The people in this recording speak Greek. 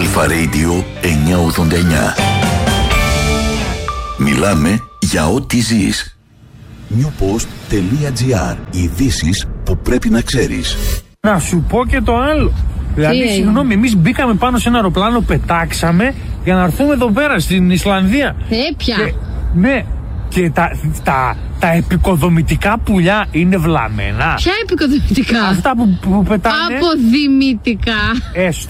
Αλφα Radio 989. Μιλάμε για ό,τι ζεις. newpost.gr. Ειδήσεις που πρέπει να ξέρεις. Να σου πω και το άλλο. Δηλαδή, συγγνώμη, εμείς μπήκαμε πάνω σε ένα αεροπλάνο, πετάξαμε για να έρθουμε εδώ πέρα στην Ισλανδία. Πια. Ναι, και τα επικοδομητικά πουλιά είναι βλαμμένα. Ποια επικοδομητικά? Αυτά που πετάνε. Αποδημητικά. Έστω.